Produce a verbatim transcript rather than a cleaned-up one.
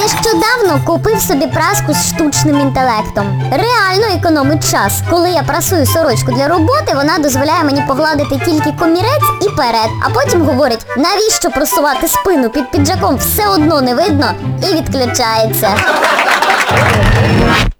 Нещодавно купив собі праску з штучним інтелектом. Реально економить час. Коли я прасую сорочку для роботи, вона дозволяє мені погладити тільки комірець і перед, а потім говорить, навіщо просувати спину, під піджаком все одно не видно, і відключається.